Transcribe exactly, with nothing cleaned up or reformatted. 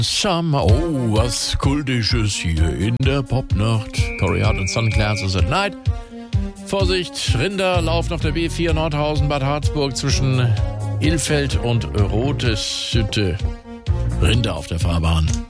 Summer, oh, was Kultisches hier in der Popnacht. Corey Hart und Sunglasses at Night. Vorsicht, Rinder laufen auf der B vier Nordhausen, Bad Harzburg zwischen Ilfeld und Roteshütte. Rinder auf der Fahrbahn.